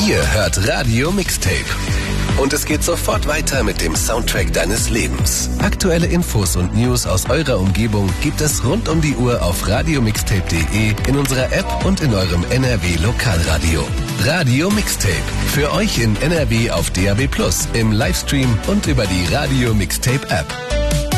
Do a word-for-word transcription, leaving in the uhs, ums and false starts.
Ihr hört Radio Mixtape. Und es geht sofort weiter mit dem Soundtrack deines Lebens. Aktuelle Infos und News aus eurer Umgebung gibt es rund um die Uhr auf radiomixtape punkt de, in unserer App und in eurem N R W Lokalradio. Radio Mixtape. Für euch in N R W auf D A B plus, im Livestream und über die Radio Mixtape App.